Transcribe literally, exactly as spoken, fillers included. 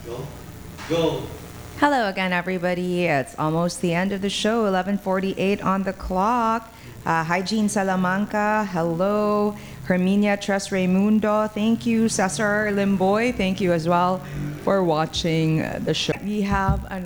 Go. Go. Hello again, everybody. It's almost the end of the show, eleven forty-eight on the clock. Uh, hi, Jean Salamanca. Hello. Herminia Tres Raimundo. Thank you. Cesar Limboy. Thank you as well for watching the show. We have an